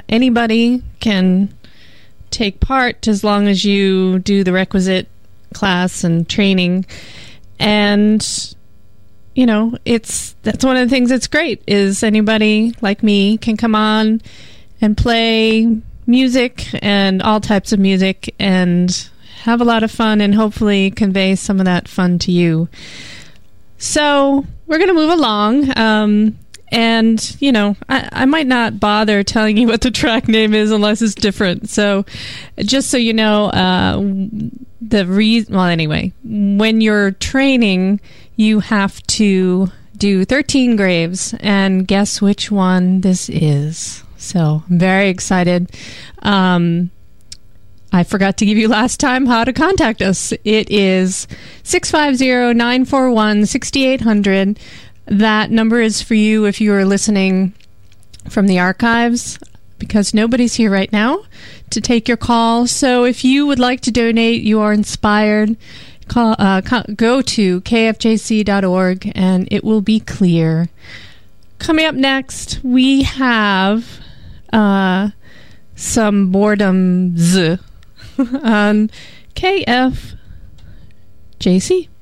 Anybody can take part as long as you do the requisite class and training. And, that's one of the things that's great is anybody like me can come on and play music and all types of music and have a lot of fun and hopefully convey some of that fun to you. So we're going to move along. And, I might not bother telling you what the track name is unless it's different. So just so you know, when you're training, you have to do 13 graves and guess which one this is. So I'm very excited. I forgot to give you last time how to contact us. It is 650-941-6800. That number is for you if you are listening from the archives, because nobody's here right now to take your call. So if you would like to donate, you are inspired, go to kfjc.org and it will be clear. Coming up next, we have some boredoms on KFJC.